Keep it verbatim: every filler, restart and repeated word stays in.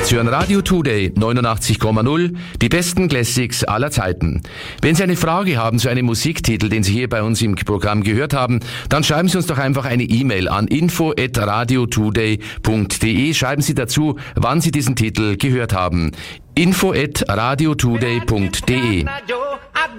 Sie hören Radio Today neunundachtzig Komma null, die besten Classics aller Zeiten. Wenn Sie eine Frage haben zu einem Musiktitel, den Sie hier bei uns im Programm gehört haben, dann schreiben Sie uns doch einfach eine E-Mail an info at radiotoday punkt de. Schreiben Sie dazu, wann Sie diesen Titel gehört haben. info at radiotoday punkt de.